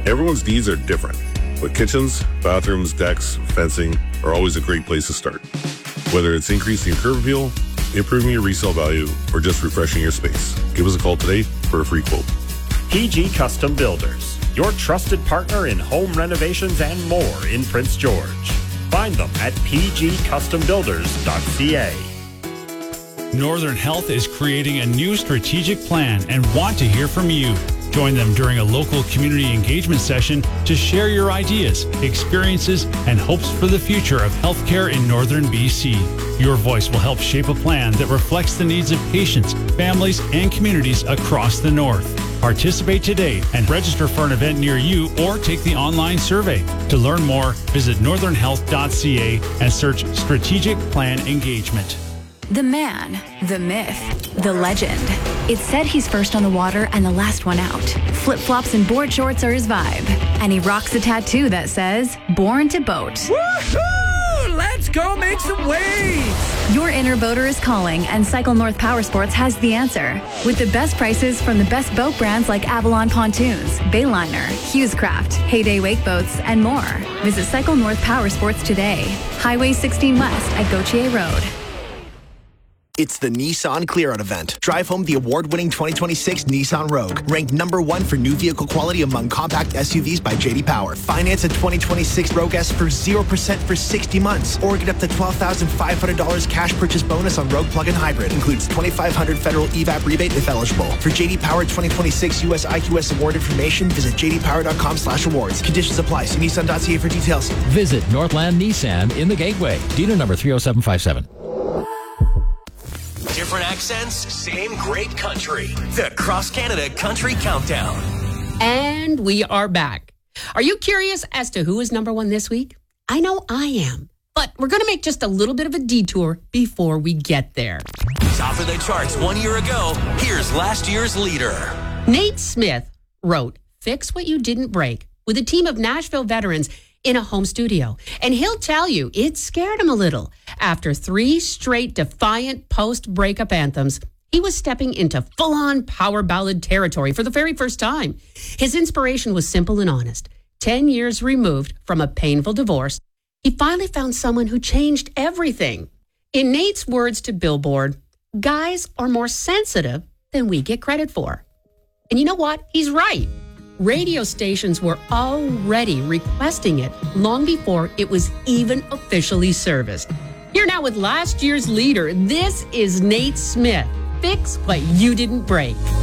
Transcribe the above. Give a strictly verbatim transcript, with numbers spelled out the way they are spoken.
Everyone's needs are different, but kitchens, bathrooms, decks, fencing are always a great place to start. Whether it's increasing your curb appeal, improving your resale value, or just refreshing your space, give us a call today for a free quote. P G Custom Builders, your trusted partner in home renovations and more in Prince George. Find them at p g custom builders dot c a. Northern Health is creating a new strategic plan and want to hear from you. Join them during a local community engagement session to share your ideas, experiences, and hopes for the future of healthcare in Northern B C. Your voice will help shape a plan that reflects the needs of patients, families, and communities across the North. Participate today and register for an event near you or take the online survey. To learn more, visit northern health dot c a and search Strategic Plan Engagement. The man, the myth, the legend. It's said he's first on the water and the last one out. Flip-flops and board shorts are his vibe. And he rocks a tattoo that says, Born to Boat. Woohoo! Let's go make some waves! Your inner boater is calling, and Cycle North Power Sports has the answer. With the best prices from the best boat brands like Avalon Pontoons, Bayliner, Hughescraft, Heyday Wake Boats, and more. Visit Cycle North Power Sports today. Highway sixteen West at Gautier Road. It's the Nissan Clear-Out event. Drive home the award-winning twenty twenty-six Nissan Rogue, ranked number one for new vehicle quality among compact S U Vs by J D Power. Finance a twenty twenty-six Rogue S for zero percent for sixty months, or get up to twelve thousand five hundred dollars cash purchase bonus on Rogue Plug-in Hybrid. Includes twenty-five hundred dollars federal E V A P rebate if eligible. For J D Power twenty twenty-six U S I Q S award information, visit j d power dot com slash awards. Conditions apply. See nissan dot c a for details. Visit Northland Nissan in the Gateway. Dealer number three oh seven five seven. Different accents, same great country. The Cross Canada Country Countdown. And we are back. Are you curious as to who is number one this week? I know I am. But we're going to make just a little bit of a detour before we get there. Top of the charts one year ago, here's last year's leader. Nate Smith wrote Fix What You Didn't Break with a team of Nashville veterans in a home studio. And he'll tell you it scared him a little. After three straight defiant post-breakup anthems, he was stepping into full-on power ballad territory for the very first time. His inspiration was simple and honest. Ten years removed from a painful divorce, he finally found someone who changed everything. In Nate's words to Billboard, guys are more sensitive than we get credit for. And you know what? He's right. Radio stations were already requesting it long before it was even officially serviced. Here now with last year's leader, this is Nate Smith. Fix What You Didn't Break.